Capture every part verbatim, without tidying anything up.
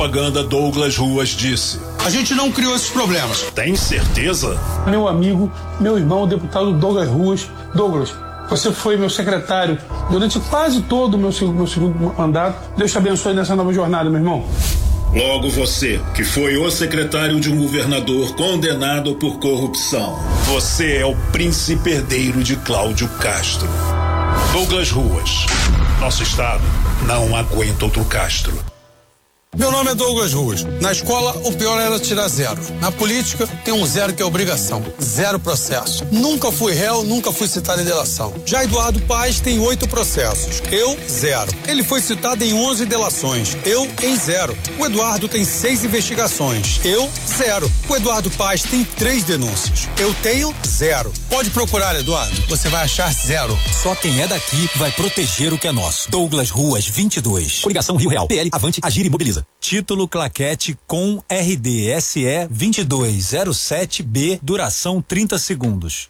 propaganda Douglas Ruas disse: a gente não criou esses problemas. Tem certeza? Meu amigo, meu irmão, o deputado Douglas Ruas. Douglas, você foi meu secretário durante quase todo o meu, meu segundo mandato. Deus te abençoe nessa nova jornada, meu irmão. Logo você, que foi o secretário de um governador condenado por corrupção. Você é o príncipe herdeiro de Cláudio Castro. Douglas Ruas. Nosso estado não aguenta outro Castro. Meu nome é Douglas Ruas. Na escola, o pior era tirar zero. Na política, tem um zero que é obrigação. Zero processo. Nunca fui réu, nunca fui citado em delação. Já Eduardo Paes tem oito processos. Eu, zero. Ele foi citado em onze delações. Eu, em zero. O Eduardo tem seis investigações. Eu, zero. O Eduardo Paes tem três denúncias. Eu tenho zero. Pode procurar, Eduardo. Você vai achar zero. Só quem é daqui vai proteger o que é nosso. Douglas Ruas, vinte e dois. Coligação Rio Real. P L, Avante, Agir e Mobiliza. Título claquete com R D S E vinte e dois zero sete B, duração trinta segundos.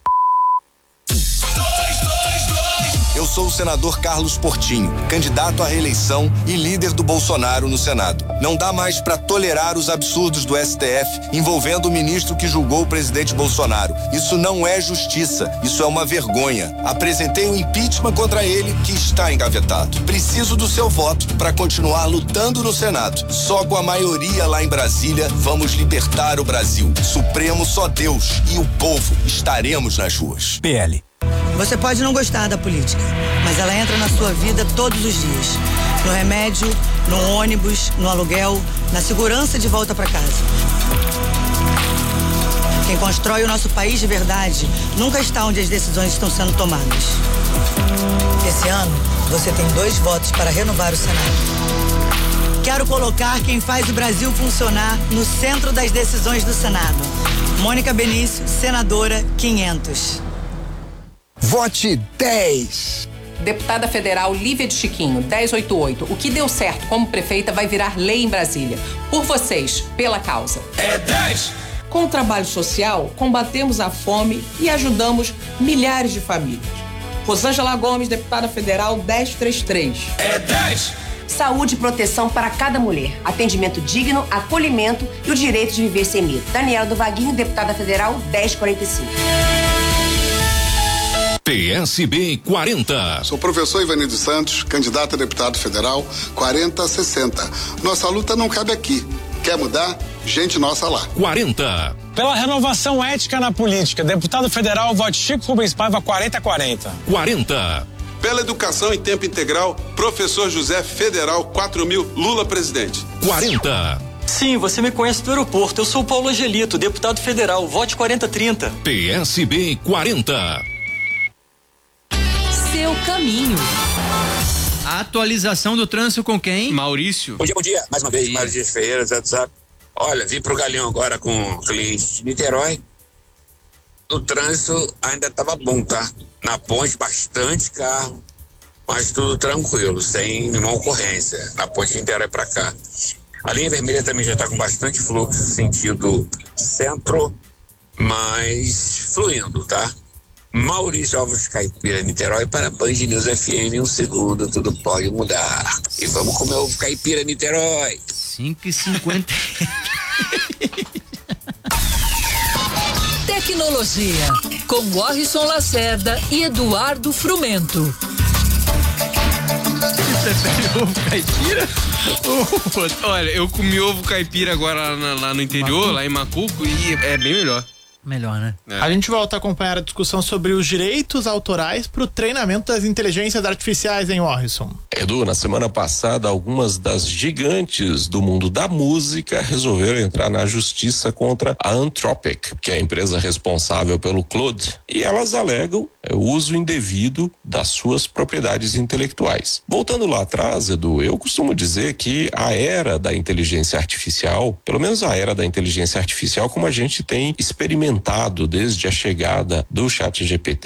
Eu sou o senador Carlos Portinho, candidato à reeleição e líder do Bolsonaro no Senado. Não dá mais para tolerar os absurdos do S T F envolvendo o ministro que julgou o presidente Bolsonaro. Isso não é justiça, isso é uma vergonha. Apresentei um impeachment contra ele que está engavetado. Preciso do seu voto para continuar lutando no Senado. Só com a maioria lá em Brasília vamos libertar o Brasil. Supremo só Deus e o povo estaremos nas ruas. P L. Você pode não gostar da política, mas ela entra na sua vida todos os dias. No remédio, no ônibus, no aluguel, na segurança de volta para casa. Quem constrói o nosso país de verdade nunca está onde as decisões estão sendo tomadas. Esse ano, você tem dois votos para renovar o Senado. Quero colocar quem faz o Brasil funcionar no centro das decisões do Senado. Mônica Benício, senadora quinhentos. Vote dez. Deputada federal Lívia de Chiquinho, dez oitenta e oito. O que deu certo como prefeita vai virar lei em Brasília. Por vocês, pela causa. É dez! Com o trabalho social, combatemos a fome e ajudamos milhares de famílias. Rosângela Gomes, deputada federal, dez trinta e três. É dez! Saúde e proteção para cada mulher. Atendimento digno, acolhimento e o direito de viver sem medo. Daniela do Vaguinho, deputada federal, dez quarenta e cinco. P S B quarenta. Sou o professor Ivanildo Santos, candidato a deputado federal, quarenta sessenta. Nossa luta não cabe aqui. Quer mudar? Gente nossa lá. quarenta. Pela renovação ética na política, deputado federal, vote Chico Rubens Paiva, quarenta quarenta. quarenta. Pela educação em tempo integral, professor José Federal, quatro mil, Lula presidente. quarenta. Sim, você me conhece do aeroporto. Eu sou Paulo Angelito, deputado federal, vote quarenta trinta. P S B quarenta. Seu caminho. A atualização do trânsito com quem? Maurício. Bom dia, bom dia. Mais uma vez, Maurício Ferreira, WhatsApp. Olha, vim pro Galeão agora com o cliente de Niterói. O trânsito ainda estava bom, tá? Na ponte, bastante carro, mas tudo tranquilo, sem nenhuma ocorrência. Na ponte de Niterói pra cá. A linha vermelha também já está com bastante fluxo, sentido centro, mas fluindo, tá? Maurício Alves Caipira, Niterói, para Band News F M, um segundo, tudo pode mudar. E vamos comer ovo caipira, Niterói. cinco e cinquenta. Tecnologia, com Warrison Lacerda e Eduardo Frumento. Você prefere ovo caipira? Oh, olha, eu comi ovo caipira agora lá, na, lá no interior, Macuco. Lá em Macuco, e é bem melhor. Melhor, né? É. A gente volta a acompanhar a discussão sobre os direitos autorais para o treinamento das inteligências artificiais em Warrison. Edu, na semana passada, algumas das gigantes do mundo da música resolveram entrar na justiça contra a Anthropic, que é a empresa responsável pelo Claude, e elas alegam o uso indevido das suas propriedades intelectuais. Voltando lá atrás, Edu, eu costumo dizer que a era da inteligência artificial, pelo menos a era da inteligência artificial como a gente tem experimentado desde a chegada do ChatGPT,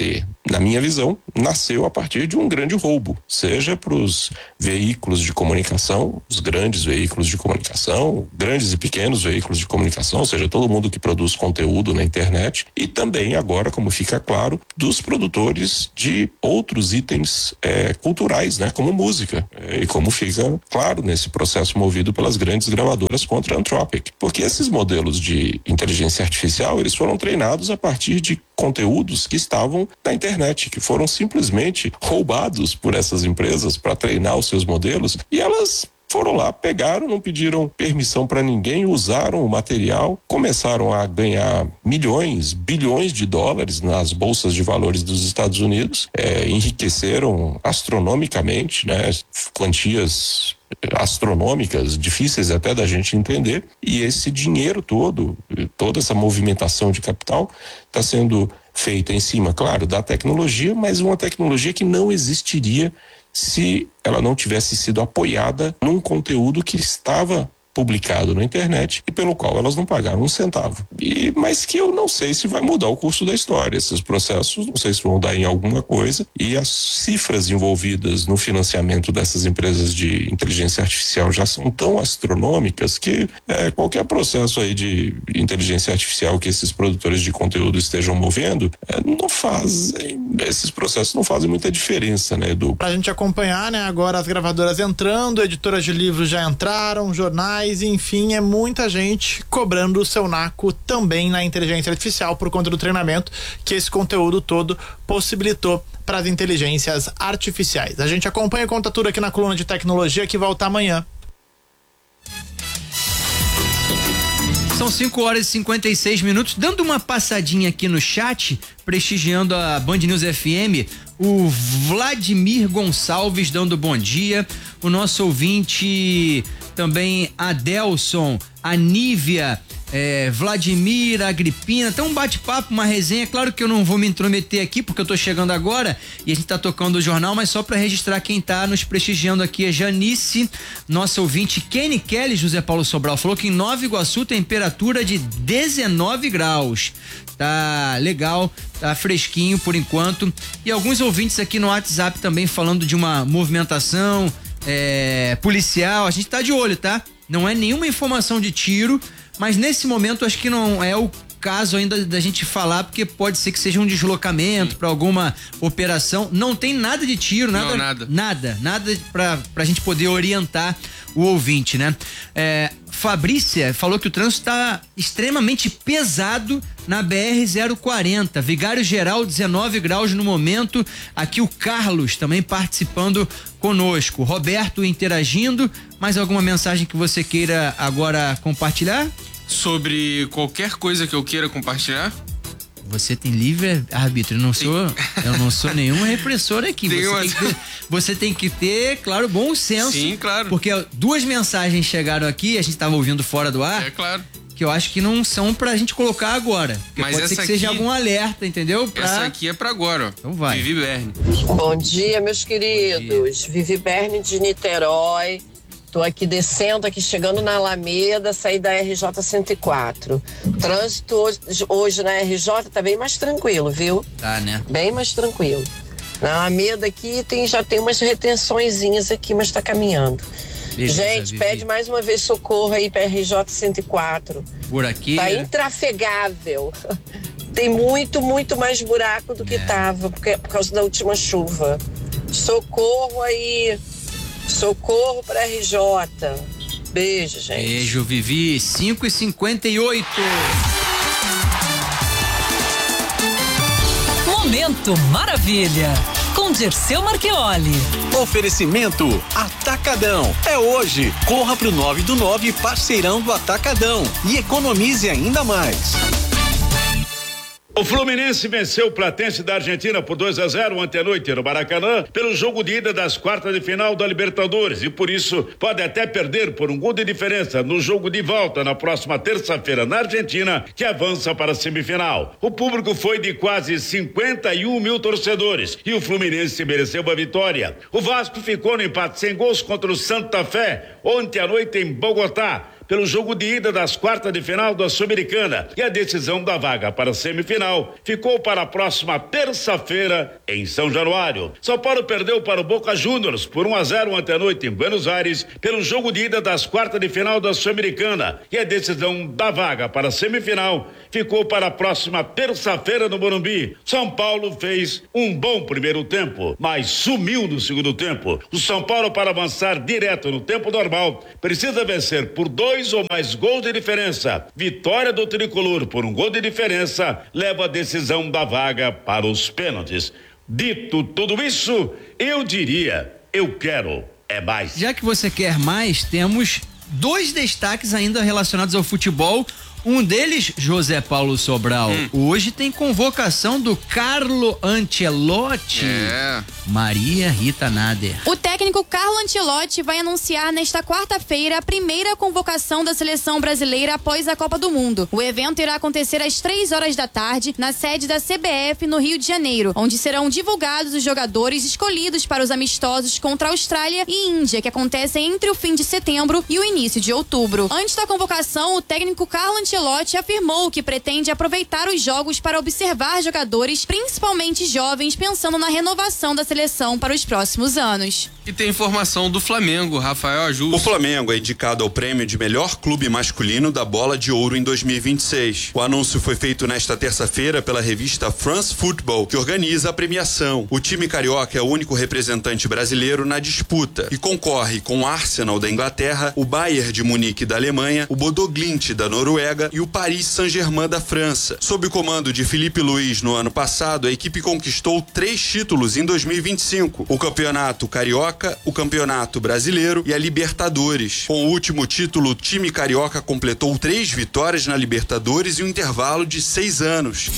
na minha visão, nasceu a partir de um grande roubo, seja para os veículos de comunicação, os grandes veículos de comunicação, grandes e pequenos veículos de comunicação, ou seja, todo mundo que produz conteúdo na internet, e também agora, como fica claro, dos produtores de outros itens é, culturais, né, como música, é, e como fica claro nesse processo movido pelas grandes gravadoras contra a Anthropic, porque esses modelos de inteligência artificial, eles foram treinados a partir de conteúdos que estavam na internet, que foram simplesmente roubados por essas empresas para treinar os seus modelos, e elas foram lá, pegaram, não pediram permissão para ninguém, usaram o material, começaram a ganhar milhões, bilhões de dólares nas bolsas de valores dos Estados Unidos, é, enriqueceram astronomicamente, né, quantias astronômicas, difíceis até da gente entender, e esse dinheiro todo, toda essa movimentação de capital está sendo feita em cima, claro, da tecnologia, mas uma tecnologia que não existiria se ela não tivesse sido apoiada num conteúdo que estava publicado na internet e pelo qual elas não pagaram um centavo. E, mas que eu não sei se vai mudar o curso da história. Esses processos, não sei se vão dar em alguma coisa, e as cifras envolvidas no financiamento dessas empresas de inteligência artificial já são tão astronômicas que é, qualquer processo aí de inteligência artificial que esses produtores de conteúdo estejam movendo, é, não fazem, esses processos não fazem muita diferença, né, Edu? Pra gente acompanhar, né, agora as gravadoras entrando, editoras de livros já entraram, jornais, enfim, é muita gente cobrando o seu naco também na inteligência artificial por conta do treinamento que esse conteúdo todo possibilitou para as inteligências artificiais. A gente acompanha e conta tudo aqui na coluna de tecnologia, que volta amanhã. São cinco horas e cinquenta e seis minutos, dando uma passadinha aqui no chat, prestigiando a Band News F M, o Vladimir Gonçalves dando bom dia, o nosso ouvinte também Adelson, a Nívia, é, Vladimir, Agripina, tem um bate-papo, uma resenha, claro que eu não vou me intrometer aqui porque eu tô chegando agora e a gente tá tocando o jornal, mas só para registrar quem tá nos prestigiando aqui é Janice, nossa ouvinte, Kenny Kelly, José Paulo Sobral, falou que em Nova Iguaçu temperatura de dezenove graus, tá legal, tá fresquinho por enquanto, e alguns ouvintes aqui no WhatsApp também falando de uma movimentação é, policial, a gente tá de olho, tá? Não é nenhuma informação de tiro, mas nesse momento acho que não é o caso ainda da gente falar, porque pode ser que seja um deslocamento para alguma operação. Não tem nada de tiro, nada, não, nada, nada, nada pra, pra gente poder orientar o ouvinte, né? É, Fabrícia falou que o trânsito está extremamente pesado na B R zero quarenta, Vigário Geral, dezenove graus no momento. Aqui o Carlos também participando conosco, Roberto interagindo. Mais alguma mensagem que você queira agora compartilhar? Sobre qualquer coisa que eu queira compartilhar? Você tem livre arbítrio, eu não sou, eu não sou nenhum repressor aqui. Você tem, que ter, você tem que ter, claro, bom senso. Sim, claro. Porque duas mensagens chegaram aqui, a gente estava ouvindo fora do ar. É claro. Que eu acho que não são pra gente colocar agora. Mas pode essa ser que aqui, seja algum alerta, entendeu? Pra... Essa aqui é pra agora, ó. Então vai. Vivi Berni. Bom dia, meus queridos. Vivi Berni de Niterói. Tô aqui descendo, aqui chegando na Alameda, saí da R J cento e quatro. O trânsito hoje, hoje na R J tá bem mais tranquilo, viu? Tá, né? Bem mais tranquilo. Na Alameda aqui tem, já tem umas retençõezinhas aqui, mas tá caminhando. Beleza, gente, Vivi. Pede mais uma vez socorro aí pra R J cento e quatro. Por aqui? Tá intrafegável. Tem muito, muito mais buraco do que é. tava, porque, por causa da última chuva. Socorro aí. Socorro pra R J. Beijo, gente. Beijo, Vivi. cinco e cinquenta e oito. Momento Maravilha. Com Dirceu Marchioli. Oferecimento Atacadão. É hoje. Corra pro nove do nove, parceirão do Atacadão. E economize ainda mais. O Fluminense venceu o Platense da Argentina por dois a zero ontem à noite no Maracanã pelo jogo de ida das quartas de final da Libertadores e por isso pode até perder por um gol de diferença no jogo de volta na próxima terça-feira na Argentina, que avança para a semifinal. O público foi de quase cinquenta e um mil torcedores e o Fluminense mereceu uma vitória. O Vasco ficou no empate sem gols contra o Santa Fé ontem à noite em Bogotá. pelo jogo de ida das quartas de final da Sul-Americana e a decisão da vaga para a semifinal ficou para a próxima terça-feira em São Januário. São Paulo perdeu para o Boca Juniors por um a zero ontem à noite em Buenos Aires pelo jogo de ida das quartas de final da Sul-Americana e a decisão da vaga para a semifinal ficou para a próxima terça-feira no Morumbi. São Paulo fez um bom primeiro tempo, mas sumiu no segundo tempo. O São Paulo, para avançar direto no tempo normal, precisa vencer por dois ou mais gols de diferença. Vitória do tricolor por um gol de diferença leva a decisão da vaga para os pênaltis. Dito tudo isso, eu diria, eu quero é mais. Já que você quer mais, temos dois destaques ainda relacionados ao futebol. Um deles, José Paulo Sobral, hum. hoje tem convocação do Carlo Ancelotti. É. Maria Rita Nader. O técnico Carlo Ancelotti vai anunciar nesta quarta-feira a primeira convocação da seleção brasileira após a Copa do Mundo. O evento irá acontecer às três horas da tarde na sede da C B F no Rio de Janeiro, onde serão divulgados os jogadores escolhidos para os amistosos contra a Austrália e Índia, que acontecem entre o fim de setembro e o início de outubro. Antes da convocação, o técnico Carlo Ancelotti afirmou que pretende aproveitar os jogos para observar jogadores, principalmente jovens, pensando na renovação da seleção para os próximos anos. E tem informação do Flamengo, Rafael Ajus. O Flamengo é indicado ao prêmio de melhor clube masculino da Bola de Ouro em dois mil e vinte e seis. O anúncio foi feito nesta terça-feira pela revista France Football, que organiza a premiação. O time carioca é o único representante brasileiro na disputa e concorre com o Arsenal da Inglaterra, o Bayern de Munique da Alemanha, o Bodo Glimt da Noruega e o Paris Saint-Germain da França. Sob o comando de Felipe Luiz no ano passado, a equipe conquistou três títulos em dois mil e vinte e cinco: o Campeonato Carioca, o Campeonato Brasileiro e a Libertadores. Com o último título, o time carioca completou três vitórias na Libertadores em um intervalo de seis anos.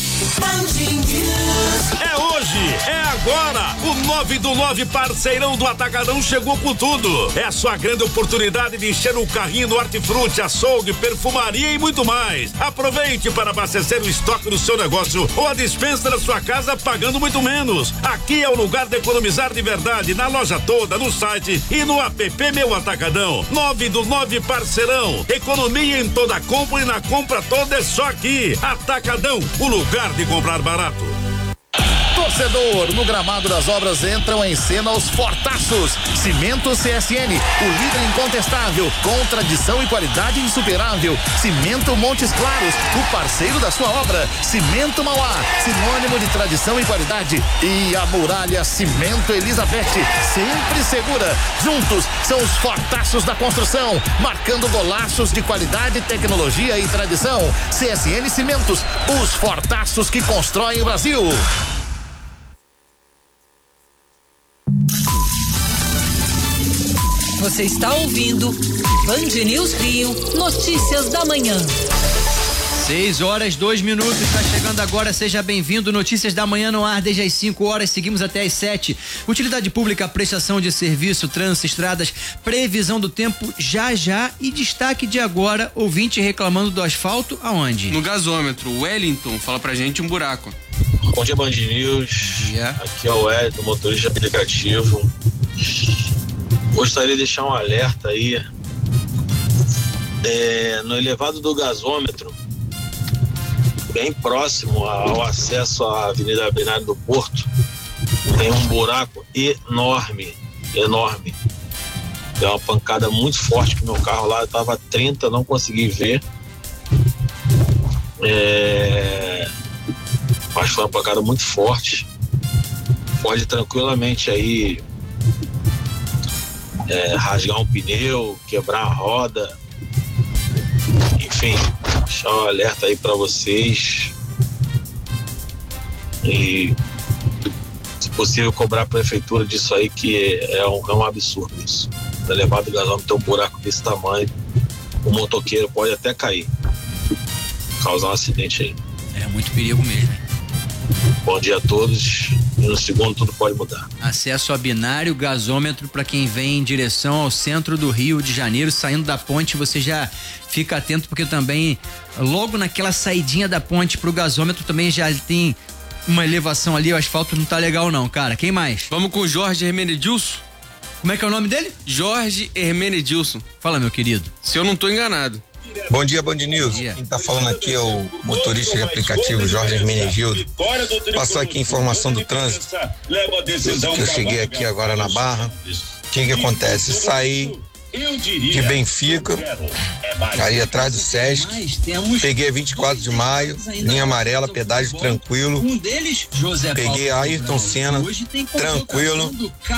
É hoje, é agora. O nove do nove parceirão do Atacadão chegou com tudo. É a sua grande oportunidade de encher o carrinho no hortifruti, açougue, perfumaria e muito mais. Aproveite para abastecer o estoque do seu negócio ou a despensa da sua casa pagando muito menos. Aqui é o lugar de economizar de verdade, na loja toda, no site e no app Meu Atacadão. nove do nove parceirão. Economia em toda compra e na compra toda é só aqui. Atacadão, o lugar de comprar barato. Torcedor, no gramado das obras entram em cena os fortaços. Cimento C S N, o líder incontestável, com tradição e qualidade insuperável. Cimento Montes Claros, o parceiro da sua obra. Cimento Mauá, sinônimo de tradição e qualidade. E a Muralha Cimento Elizabeth, sempre segura. Juntos são os fortaços da construção, marcando golaços de qualidade, tecnologia e tradição. C S N Cimentos, os fortaços que constroem o Brasil. Você está ouvindo Band News Rio, Notícias da Manhã. Seis horas, dois minutos, está chegando agora, seja bem-vindo, Notícias da Manhã no ar desde as cinco horas, seguimos até as sete. Utilidade pública, prestação de serviço, trânsito, estradas, previsão do tempo já já e destaque de agora, ouvinte reclamando do asfalto, aonde? No gasômetro, o Wellington fala pra gente um buraco. Bom dia, Band News. Yeah. Aqui é o Wellington, motorista aplicativo. Gostaria de deixar um alerta aí, é, no elevado do gasômetro, bem próximo ao acesso à Avenida Abenário do Porto, tem um buraco enorme, enorme. Deu uma pancada muito forte que meu carro lá estava a trinta, não consegui ver. É, mas foi uma pancada muito forte. Pode tranquilamente aí É, rasgar um pneu, quebrar a roda, enfim, deixar um alerta aí para vocês e, se possível, cobrar a prefeitura disso aí, que é, é, um, é um absurdo isso. O elevado do gasômetro tem um buraco desse tamanho, o motoqueiro pode até cair, causar um acidente aí. É muito perigo mesmo. Bom dia a todos. E no segundo tudo pode mudar. Acesso a binário, gasômetro para quem vem em direção ao centro do Rio de Janeiro, saindo da ponte, você já fica atento porque também logo naquela saidinha da ponte pro gasômetro também já tem uma elevação ali, o asfalto não tá legal não, cara. Quem mais? Vamos com o Jorge Hermenedilson. Como é que é o nome dele? Jorge Hermenedilson. Fala, meu querido. Se eu não tô enganado. Bom dia, Band News. Quem tá falando aqui é o motorista de aplicativo Jorge Hermenegildo. Passar aqui a informação do trânsito. Que eu cheguei aqui agora na Barra. O que que acontece? Saí de Benfica, aí atrás do Sesc, peguei a vinte e quatro de maio, linha amarela, pedágio tranquilo, peguei a Ayrton Senna, tranquilo,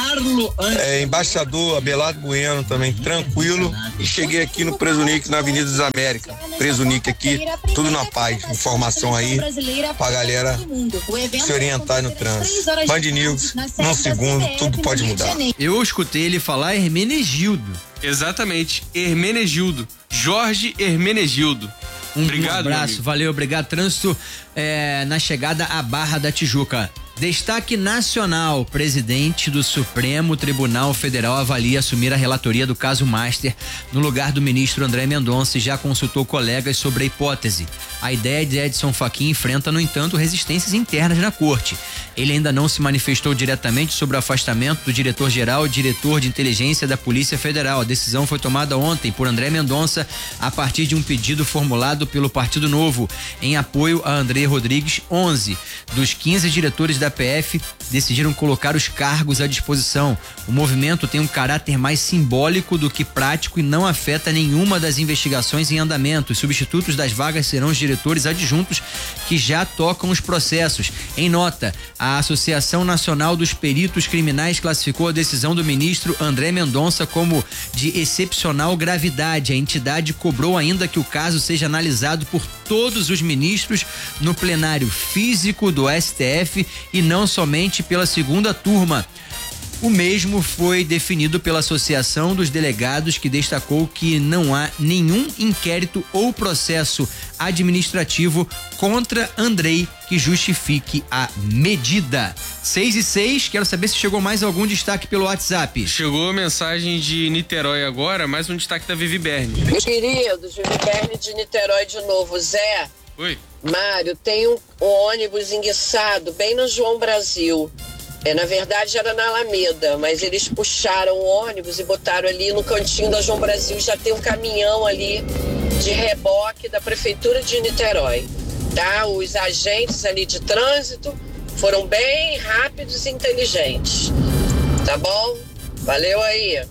é, embaixador Abelardo Bueno também, tranquilo, e cheguei aqui no Presunic, na Avenida das Américas, Presunic aqui, tudo na paz, informação aí pra galera se orientar no trânsito. Band News, num segundo, tudo pode mudar. Eu escutei ele falar Hermenegildo. Exatamente, Hermenegildo, Jorge Hermenegildo. Um, obrigado, um abraço, valeu, obrigado. Trânsito é, na chegada à Barra da Tijuca. Destaque nacional: presidente do Supremo Tribunal Federal avalia assumir a relatoria do caso Master no lugar do ministro André Mendonça e já consultou colegas sobre a hipótese. A ideia de Edson Fachin enfrenta, no entanto, resistências internas na corte. Ele ainda não se manifestou diretamente sobre o afastamento do diretor-geral e diretor de inteligência da Polícia Federal. A decisão foi tomada ontem por André Mendonça a partir de um pedido formulado pelo Partido Novo em apoio a André Rodrigues. onze dos quinze diretores da P F decidiram colocar os cargos à disposição. O movimento tem um caráter mais simbólico do que prático e não afeta nenhuma das investigações em andamento. Os substitutos das vagas serão os diretores adjuntos que já tocam os processos. Em nota, a Associação Nacional dos Peritos Criminais classificou a decisão do ministro André Mendonça como de excepcional gravidade. A entidade cobrou ainda que o caso seja analisado por todos os ministros no plenário físico do S T F e não somente pela segunda turma. O mesmo foi definido pela Associação dos Delegados, que destacou que não há nenhum inquérito ou processo administrativo contra Andrei que justifique a medida. seis e seis, quero saber se chegou mais algum destaque pelo WhatsApp. Chegou a mensagem de Niterói agora, mais um destaque da Vivi Berni. Meus queridos, Vivi Berni de Niterói de novo. Zé. Oi. Mário, tem um, um ônibus enguiçado bem no João Brasil. É, na verdade era na Alameda, mas eles puxaram o ônibus e botaram ali no cantinho da João Brasil. Já tem um caminhão ali de reboque da Prefeitura de Niterói, tá? Os agentes ali de trânsito foram bem rápidos e inteligentes, tá bom? Valeu aí.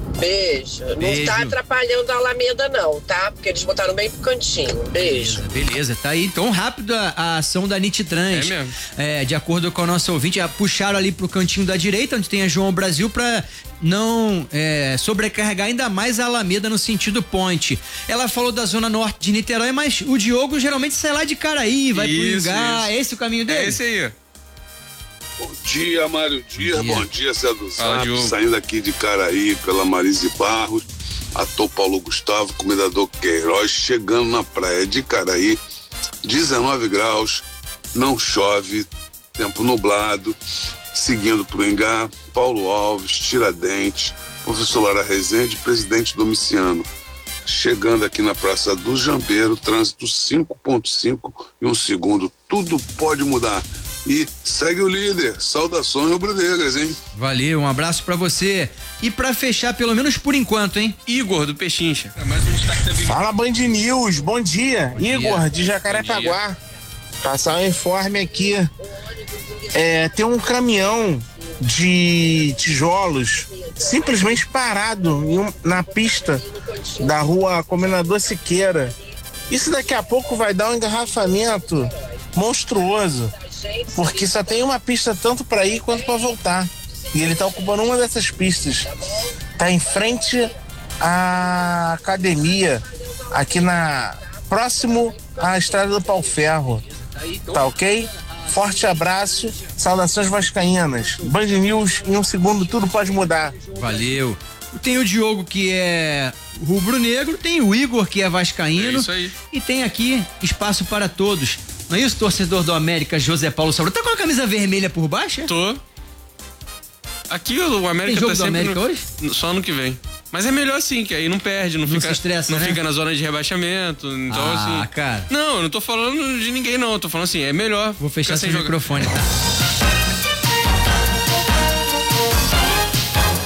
Beijo. Beijo. Não tá atrapalhando a Alameda não, tá? Porque eles botaram bem pro cantinho. Beijo. Beleza, beleza. Tá aí tão rápido a, a ação da Nititrans. É mesmo? É, de acordo com a nossa ouvinte, puxaram ali pro cantinho da direita, onde tem a João Brasil, pra não é, sobrecarregar ainda mais a Alameda no sentido ponte. Ela falou da zona norte de Niterói, mas o Diogo geralmente sai lá de Caraí, vai isso, pro Ingá. Isso. É esse o caminho dele? É esse aí. Bom dia, Mário Dias. Bom dia, Bom dia Zé do Fala, Zap. Saindo aqui de Caraí pela Marise Barros, ator Paulo Gustavo, comendador Queiroz, chegando na praia de Caraí, dezenove graus, não chove, tempo nublado, seguindo pro Ingá, Paulo Alves, Tiradentes, professor Lara Rezende, presidente Domiciano. Chegando aqui na Praça do Jambeiro, trânsito cinco ponto cinco e um segundo. Tudo pode mudar. E segue o líder. Saudações rubro-negras, hein? Valeu, um abraço pra você. E pra fechar, pelo menos por enquanto, hein? Igor do Pechincha. Fala, Band News, bom dia. Bom Igor, dia. de Jacarepaguá. Passar um informe aqui. É, tem um caminhão de tijolos simplesmente parado em um, na pista da rua Comendador Siqueira. Isso daqui a pouco vai dar um engarrafamento monstruoso, porque só tem uma pista tanto para ir quanto para voltar, e ele tá ocupando uma dessas pistas. Tá em frente à academia, aqui na próximo à estrada do Pau Ferro. Tá ok? Forte abraço, saudações vascaínas. Band News, em um segundo tudo pode mudar. Valeu. Tem o Diogo, que é rubro-negro, tem o Igor, que é vascaíno. É isso aí. E tem aqui espaço para todos. Não é isso, torcedor do América, José Paulo Saulo? Tá com a camisa vermelha por baixo? Tô. Aqui o América tem jogo tá do sempre América no, hoje? só no que vem. Mas é melhor assim, que aí não perde, não, Não fica, se estressa, não né? fica na zona de rebaixamento. Então, Ah, assim. cara. Não, eu não tô falando de ninguém, não. Eu tô falando assim, é melhor. Vou fechar ficar seu microfone, tá?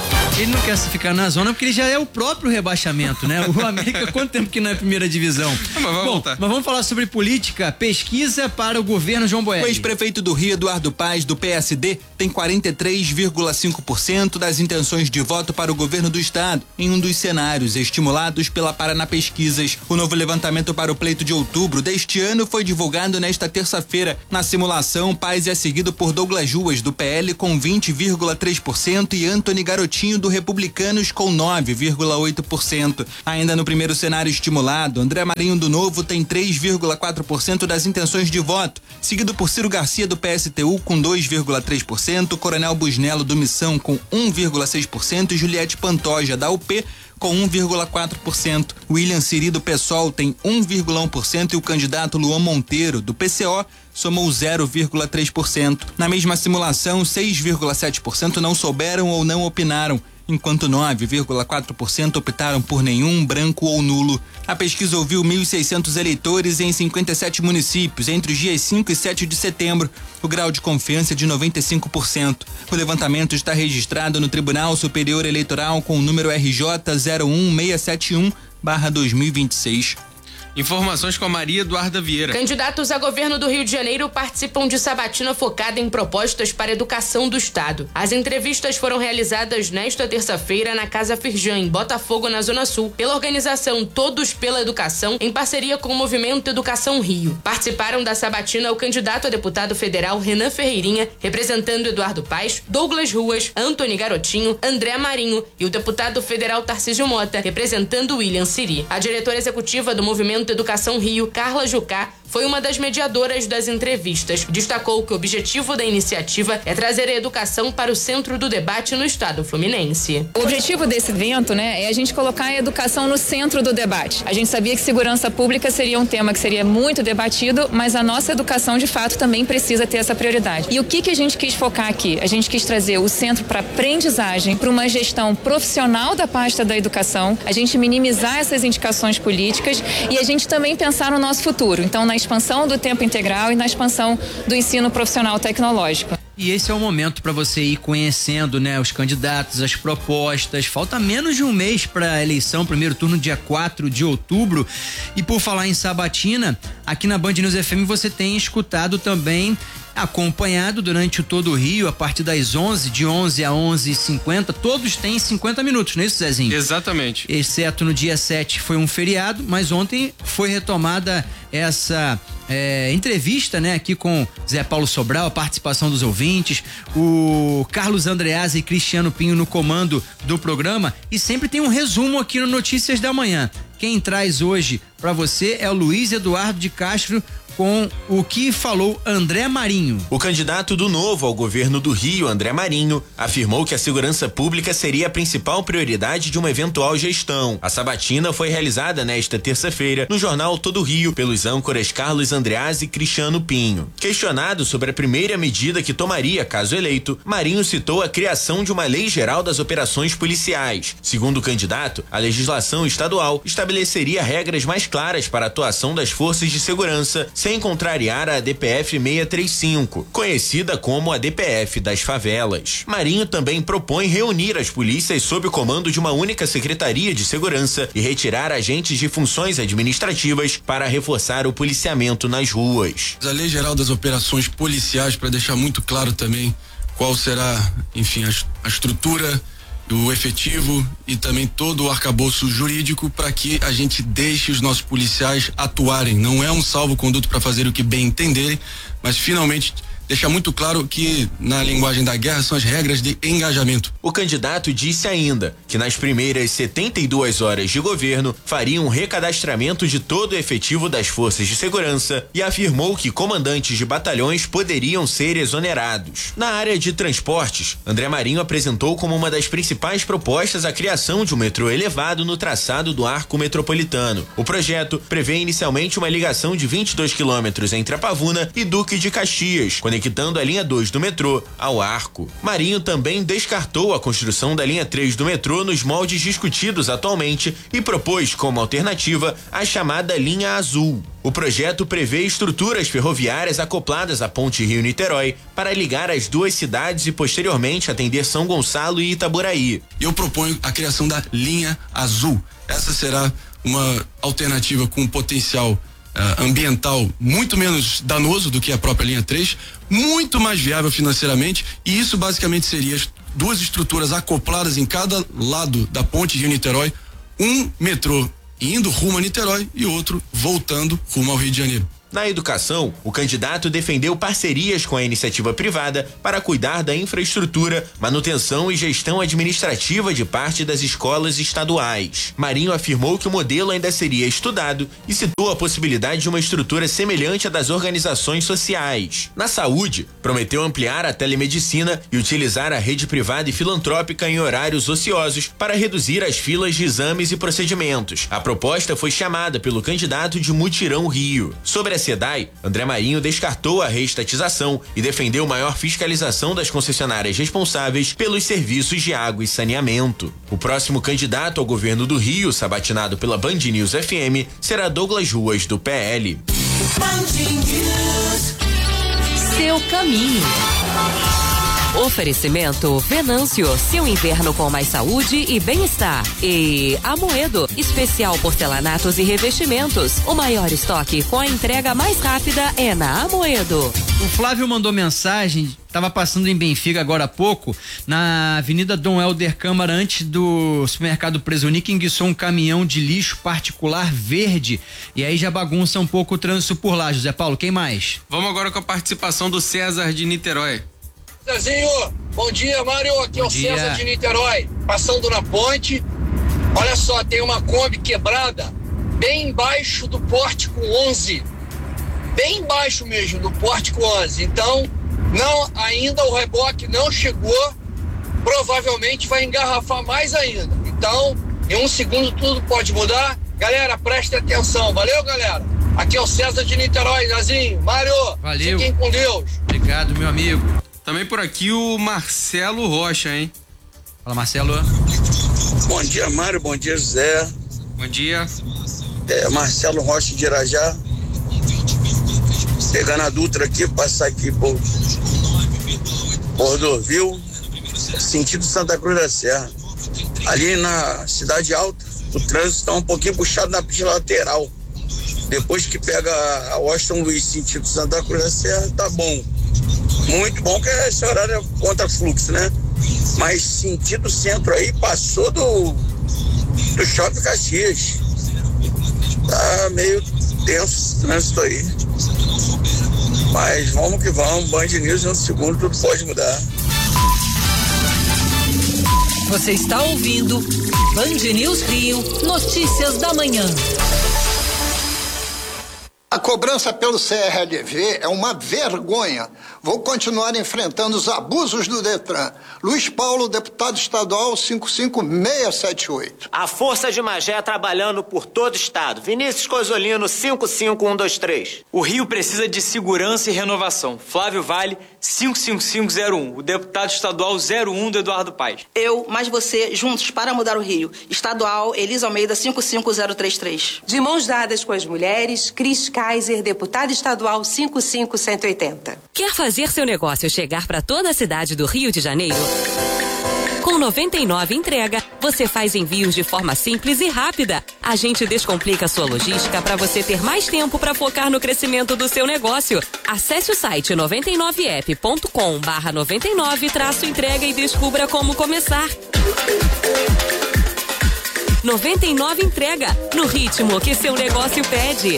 Ele não quer ficar na zona porque ele já é o próprio rebaixamento, né? O América, quanto tempo que não é primeira divisão? Mas vamos Bom, voltar. mas vamos falar sobre política. Pesquisa para o governo João Boelli. O ex-prefeito do Rio, Eduardo Paes, do P S D, tem quarenta e três vírgula cinco por cento das intenções de voto para o governo do estado, em um dos cenários estimulados pela Paraná Pesquisas. O novo levantamento para o pleito de outubro deste ano foi divulgado nesta terça-feira. Na simulação, Paes é seguido por Douglas Ruas, do P L, com vinte vírgula três por cento e Antony Garotinho, do Republicanos, com nove vírgula oito por cento. Ainda no primeiro cenário estimulado, André Marinho, do Novo, tem três vírgula quatro por cento das intenções de voto, seguido por Ciro Garcia, do P S T U, com dois vírgula três por cento, Coronel Busnello, do Missão, com um vírgula seis por cento e Juliette Pantoja, da U P, com um vírgula quatro por cento. William Siri, do PSOL, tem um vírgula um por cento e o candidato Luan Monteiro, do P C O, somou zero vírgula três por cento. Na mesma simulação, seis vírgula sete por cento não souberam ou não opinaram, enquanto nove vírgula quatro por cento optaram por nenhum, branco ou nulo. A pesquisa ouviu mil e seiscentos eleitores em cinquenta e sete municípios entre os dias cinco e sete de setembro. O grau de confiança é de noventa e cinco por cento. O levantamento está registrado no Tribunal Superior Eleitoral com o número R J zero um seis sete um barra dois mil e vinte e seis. Informações com a Maria Eduarda Vieira. Candidatos a governo do Rio de Janeiro participam de sabatina focada em propostas para a educação do estado. As entrevistas foram realizadas nesta terça-feira na Casa Firjan, em Botafogo, na Zona Sul, pela organização Todos pela Educação, em parceria com o Movimento Educação Rio. Participaram da sabatina o candidato a deputado federal Renan Ferreirinha, representando Eduardo Paes, Douglas Ruas, Antony Garotinho, André Marinho e o deputado federal Tarcísio Mota, representando William Siri. A diretora executiva do Movimento Educação Rio, Carla Jucá, foi uma das mediadoras das entrevistas. Destacou que o objetivo da iniciativa é trazer a educação para o centro do debate no estado fluminense. O objetivo desse evento, né, é a gente colocar a educação no centro do debate. A gente sabia que segurança pública seria um tema que seria muito debatido, mas a nossa educação, de fato, também precisa ter essa prioridade. E o que que a gente quis focar aqui? A gente quis trazer o centro para aprendizagem, para uma gestão profissional da pasta da educação, a gente minimizar essas indicações políticas e a gente também pensar no nosso futuro. Então, na expansão do tempo integral e na expansão do ensino profissional tecnológico. E esse é o momento para você ir conhecendo, né, os candidatos, as propostas. Falta menos de um mês para a eleição, primeiro turno dia quatro de outubro. E por falar em sabatina, aqui na Band News F M você tem escutado também, acompanhado durante o todo o Rio, a partir das onze, de onze a onze e cinquenta, todos têm cinquenta minutos, não é isso, Zezinho? Exatamente. Exceto no dia sete, foi um feriado, mas ontem foi retomada essa é, entrevista, né, aqui com Zé Paulo Sobral, a participação dos ouvintes, o Carlos Andreasa e Cristiano Pinho no comando do programa, e sempre tem um resumo aqui no Notícias da Manhã. Quem traz hoje para você é o Luiz Eduardo de Castro, com o que falou André Marinho. O candidato do Novo ao governo do Rio, André Marinho, afirmou que a segurança pública seria a principal prioridade de uma eventual gestão. A sabatina foi realizada nesta terça-feira no jornal Todo Rio pelos âncoras Carlos Andreasa e Cristiano Pinho. Questionado sobre a primeira medida que tomaria caso eleito, Marinho citou a criação de uma lei geral das operações policiais. Segundo o candidato, a legislação estadual estabeleceria regras mais claras para a atuação das forças de segurança, sem contrariar a D P F seiscentos e trinta e cinco, conhecida como a D P F das favelas. Marinho também propõe reunir as polícias sob o comando de uma única secretaria de segurança e retirar agentes de funções administrativas para reforçar o policiamento nas ruas. A Lei Geral das Operações Policiais, para deixar muito claro também qual será, enfim, a, a estrutura, o efetivo e também todo o arcabouço jurídico para que a gente deixe os nossos policiais atuarem. Não é um salvo-conduto para fazer o que bem entenderem, mas finalmente deixar muito claro que na linguagem da guerra são as regras de engajamento. O candidato disse ainda que nas primeiras setenta e duas horas de governo faria um recadastramento de todo o efetivo das forças de segurança e afirmou que comandantes de batalhões poderiam ser exonerados. Na área de transportes, André Marinho apresentou como uma das principais propostas a criação de um metrô elevado no traçado do arco metropolitano. O projeto prevê inicialmente uma ligação de vinte e dois quilômetros entre a Pavuna e Duque de Caxias, conectando a linha dois do metrô ao Arco. Marinho também descartou a construção da linha três do metrô nos moldes discutidos atualmente e propôs como alternativa a chamada linha azul. O projeto prevê estruturas ferroviárias acopladas à ponte Rio-Niterói para ligar as duas cidades e posteriormente atender São Gonçalo e Itaboraí. Eu proponho a criação da linha azul. Essa será uma alternativa com potencial uh, ambiental muito menos danoso do que a própria linha três, muito mais viável financeiramente, e isso basicamente seria duas estruturas acopladas em cada lado da ponte Rio-Niterói, um metrô indo rumo a Niterói e outro voltando rumo ao Rio de Janeiro. Na educação, o candidato defendeu parcerias com a iniciativa privada para cuidar da infraestrutura, manutenção e gestão administrativa de parte das escolas estaduais. Marinho afirmou que o modelo ainda seria estudado e citou a possibilidade de uma estrutura semelhante à das organizações sociais. Na saúde, prometeu ampliar a telemedicina e utilizar a rede privada e filantrópica em horários ociosos para reduzir as filas de exames e procedimentos. A proposta foi chamada pelo candidato de Mutirão Rio. Sobre a SEDAI, André Marinho descartou a reestatização e defendeu maior fiscalização das concessionárias responsáveis pelos serviços de água e saneamento. O próximo candidato ao governo do Rio, sabatinado pela Band News F M, será Douglas Ruas, do P L. Seu caminho. Oferecimento Venâncio, seu inverno com mais saúde e bem-estar. E Amoedo, especial porcelanatos e revestimentos. O maior estoque com a entrega mais rápida é na Amoedo. O Flávio mandou mensagem, estava passando em Benfica agora há pouco, na Avenida Dom Helder Câmara, antes do supermercado Presonic, enguiçou um caminhão de lixo particular verde e aí já bagunça um pouco o trânsito por lá. José Paulo, quem mais? Vamos agora com a participação do César de Niterói. Cezinho, bom dia, Mário, aqui é o César de Niterói, passando na ponte. Olha só, tem uma Kombi quebrada bem embaixo do pórtico onze, bem embaixo mesmo do pórtico onze. Então, não, ainda o reboque não chegou, provavelmente vai engarrafar mais ainda. Então, em um segundo tudo pode mudar. Galera, preste atenção, valeu, galera? Aqui é o César de Niterói, Nazinho, Mário, valeu. Fiquem com Deus. Obrigado, meu amigo. Também por aqui o Marcelo Rocha, hein? Fala, Marcelo. Bom dia, Mário. Bom dia, José. Bom dia. É, Marcelo Rocha de Irajá. Pegando a Dutra aqui, passar aqui por Bordovil, sentido Santa Cruz da Serra. Ali na Cidade Alta, o trânsito está um pouquinho puxado na pista lateral. Depois que pega a Washington Luiz, sentido Santa Cruz da Serra, tá bom. Muito bom que esse horário é contra fluxo, né? Mas sentido centro aí, passou do do Shopping Caxias. Tá meio tenso esse trânsito aí. Mas vamos que vamos, Band News, no segundo tudo pode mudar. Você está ouvindo Band News Rio, notícias da manhã. A cobrança pelo C R L V é uma vergonha. Vou continuar enfrentando os abusos do Detran. Luiz Paulo, deputado estadual cinco cinco seis sete oito. A Força de Magé trabalhando por todo o estado. Vinícius Cosolino, cinco cinco um dois três. O Rio precisa de segurança e renovação. Flávio Vale, cinco cinco cinco zero um. O deputado estadual zero um do Eduardo Paes. Eu, mais você, juntos para mudar o Rio. Estadual Elisa Almeida, cinco cinco zero três três. De mãos dadas com as mulheres, Cris Kaiser, deputado estadual cinco cinco um oito zero. Quer fazer seu negócio chegar para toda a cidade do Rio de Janeiro? Com noventa e nove Entrega, você faz envios de forma simples e rápida. A gente descomplica sua logística para você ter mais tempo para focar no crescimento do seu negócio. Acesse o site noventa e nove app ponto com barra noventa e nove traço entrega e descubra como começar. noventa e nove Entrega, no ritmo que seu negócio pede.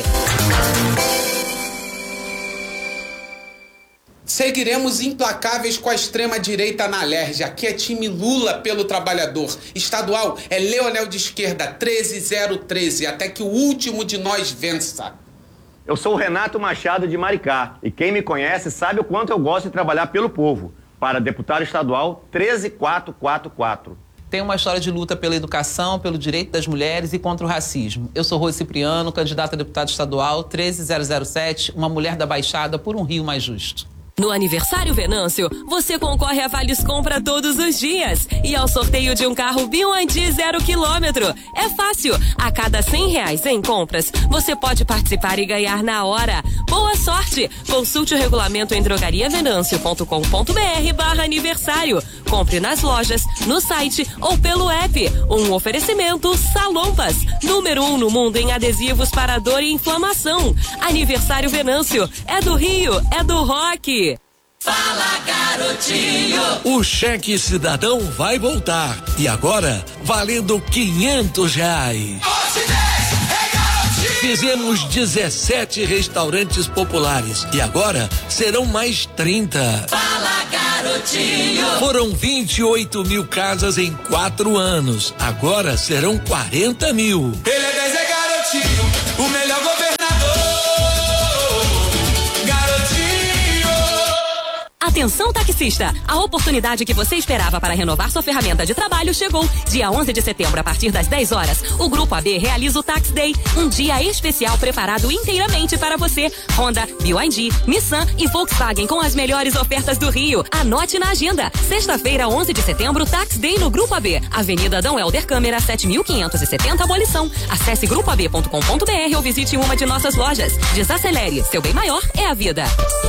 Seguiremos implacáveis com a extrema-direita na Alerj. Aqui é time Lula pelo trabalhador. Estadual é Leonel de Esquerda, treze zero treze, até que o último de nós vença. Eu sou o Renato Machado de Maricá e quem me conhece sabe o quanto eu gosto de trabalhar pelo povo. Para deputado estadual, treze quatro quatro quatro. Tem uma história de luta pela educação, pelo direito das mulheres e contra o racismo. Eu sou Rose Cipriano, candidata a deputado estadual, treze zero zero sete, uma mulher da Baixada por um Rio mais justo. No aniversário Venâncio, você concorre a vales compra todos os dias e ao sorteio de um carro B Y D zero quilômetro. É fácil. A cada cem reais em compras, você pode participar e ganhar na hora. Boa sorte! Consulte o regulamento em drogariavenâncio.com.br barra aniversário. Compre nas lojas, no site ou pelo app. Um oferecimento Salompas, número um no mundo em adesivos para dor e inflamação. Aniversário Venâncio. É do Rio, é do rock. Fala, garotinho! O cheque cidadão vai voltar. E agora, valendo quinhentos reais. Fizemos dezessete restaurantes populares. E agora serão mais trinta. Fala, garotinho! Foram vinte e oito mil casas em quatro anos. Agora serão quarenta mil. Ele é dez, é garotinho, o melhor governador. Atenção, taxista! A oportunidade que você esperava para renovar sua ferramenta de trabalho chegou. Dia onze de setembro, a partir das dez horas, o Grupo A B realiza o Tax Day, um dia especial preparado inteiramente para você. Honda, B Y D, Nissan e Volkswagen com as melhores ofertas do Rio. Anote na agenda. Sexta-feira, onze de setembro, Tax Day no Grupo A B. Avenida Dom Helder Câmara, sete mil quinhentos e setenta, Abolição. Acesse grupo a b ponto com ponto b r ou visite uma de nossas lojas. Desacelere. Seu bem maior é a vida.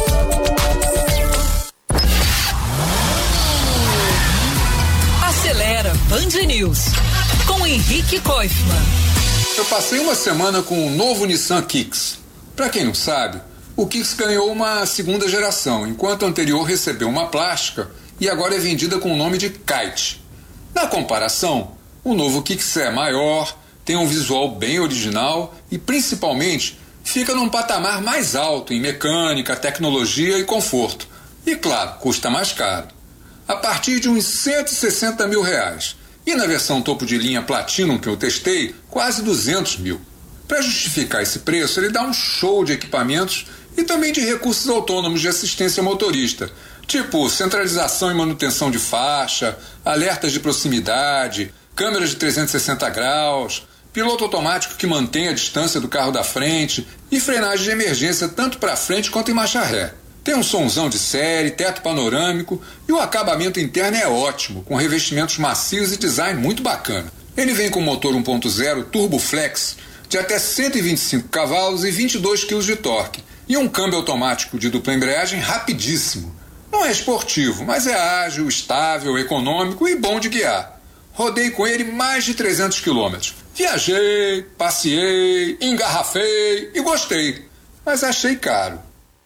Acelera Band News com Henrique Koifman. Eu passei uma semana com o novo Nissan Kicks. Para quem não sabe, o Kicks ganhou uma segunda geração, enquanto a anterior recebeu uma plástica e agora é vendida com o nome de Kite. Na comparação, o novo Kicks é maior, tem um visual bem original e principalmente fica num patamar mais alto em mecânica, tecnologia e conforto. E claro, custa mais caro. A partir de uns cento e sessenta mil reais. E na versão topo de linha Platinum que eu testei, quase duzentos mil. Para justificar esse preço, ele dá um show de equipamentos e também de recursos autônomos de assistência motorista, tipo centralização e manutenção de faixa, alertas de proximidade, câmeras de trezentos e sessenta graus, piloto automático que mantém a distância do carro da frente e frenagem de emergência tanto para frente quanto em marcha ré. Tem um sonzão de série, teto panorâmico e o acabamento interno é ótimo, com revestimentos macios e design muito bacana. Ele vem com motor um ponto zero Turbo Flex de até cento e vinte e cinco cavalos e vinte e dois quilos de torque e um câmbio automático de dupla embreagem rapidíssimo. Não é esportivo, mas é ágil, estável, econômico e bom de guiar. Rodei com ele mais de trezentos quilômetros. Viajei, passeei, engarrafei e gostei, mas achei caro.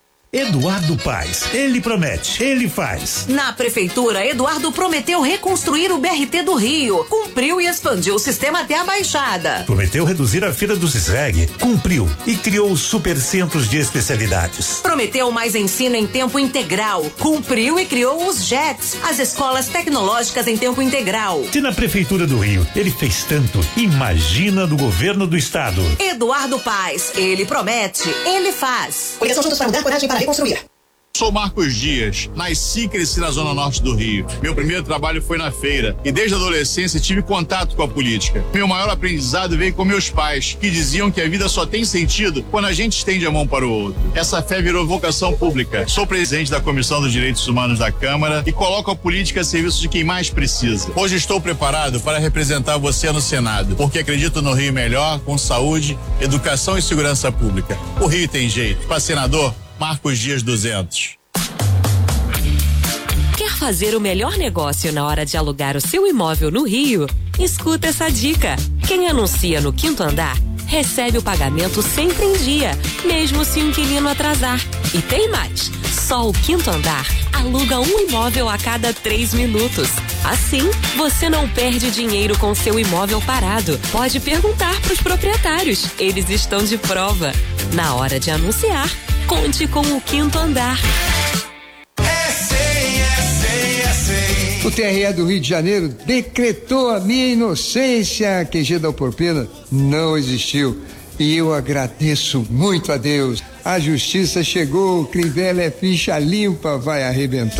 Eduardo Paes, ele promete, ele faz. Na prefeitura, Eduardo prometeu reconstruir o B R T do Rio, cumpriu e expandiu o sistema até a Baixada. Prometeu reduzir a fila do Cisreg, cumpriu e criou os supercentros de especialidades. Prometeu mais ensino em tempo integral, cumpriu e criou os J E Ts, as escolas tecnológicas em tempo integral. Se na prefeitura do Rio ele fez tanto, imagina do governo do estado. Eduardo Paes, ele promete, ele faz. União juntos para mudar, coragem para reconstruir. Sou Marcos Dias, nasci e cresci na zona norte do Rio. Meu primeiro trabalho foi na feira e desde a adolescência tive contato com a política. Meu maior aprendizado veio com meus pais, que diziam que a vida só tem sentido quando a gente estende a mão para o outro. Essa fé virou vocação pública. Sou presidente da Comissão dos Direitos Humanos da Câmara e coloco a política a serviço de quem mais precisa. Hoje estou preparado para representar você no Senado, porque acredito no Rio melhor, com saúde, educação e segurança pública. O Rio tem jeito. Para senador, Marcos Dias duzentos. Quer fazer o melhor negócio na hora de alugar o seu imóvel no Rio? Escuta essa dica. Quem anuncia no quinto andar recebe o pagamento sempre em dia, mesmo se o inquilino atrasar. E tem mais. Só o quinto andar aluga um imóvel a cada três minutos. Assim, você não perde dinheiro com seu imóvel parado. Pode perguntar para os proprietários. Eles estão de prova. Na hora de anunciar, conte com o quinto andar. O T R E do Rio de Janeiro decretou a minha inocência. Q G da Alporpena não existiu. E eu agradeço muito a Deus. A justiça chegou, Crivella é ficha limpa, vai arrebentar.